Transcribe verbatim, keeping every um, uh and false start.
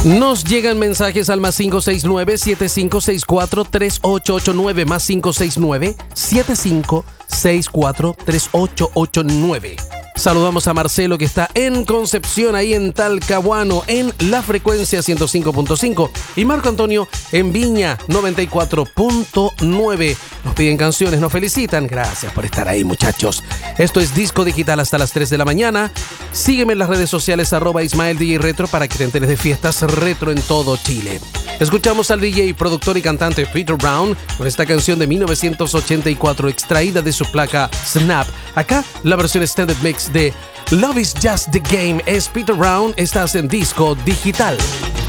Nos llegan mensajes al más cinco seis nueve, siete cinco seis cuatro, tres ocho ocho nueve, más cinco seis nueve, siete cinco seis cuatro, tres ocho ocho nueve. Saludamos a Marcelo, que está en Concepción, ahí en Talcahuano, en la frecuencia ciento cinco punto cinco. Y Marco Antonio en Viña, noventa y cuatro punto nueve. Nos piden canciones, nos felicitan. Gracias por estar ahí, muchachos. Esto es Disco Digital hasta las tres de la mañana. Sígueme en las redes sociales, arroba Ismael D J Retro, para que te enteres de fiestas retro en todo Chile. Escuchamos al D J, productor y cantante Peter Brown con esta canción de mil novecientos ochenta y cuatro, extraída de su placa Snap. Acá la versión Extended Mix de Love is Just the Game. Es Peter Brown, estás en Disco Digital.